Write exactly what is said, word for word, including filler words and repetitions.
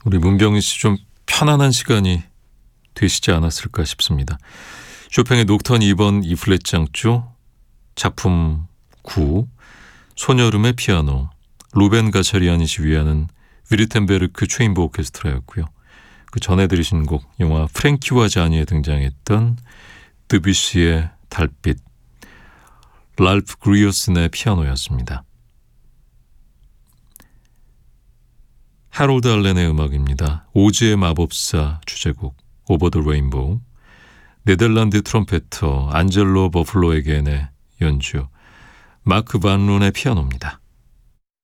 우리 문병희 씨 좀 편안한 시간이 되시지 않았을까 싶습니다. 쇼팽의 녹턴 이 번 E 플랫 장조, 작품 구, 소녀름의 피아노, 루벤 가차리안이 지휘하는 위르템베르크 체인버 오케스트라였고요. 그 전에 들으신 곡, 영화 프랭키와 자니에 등장했던 드뷔시의 달빛, 랄프 그리어슨의 피아노였습니다. 하롤드 알렌의 음악입니다. 오즈의 마법사 주제곡 오버 더 레인보우, 네덜란드 트럼페터 안젤로 버플로에겐의 연주, 마크 반 룬의 피아노입니다.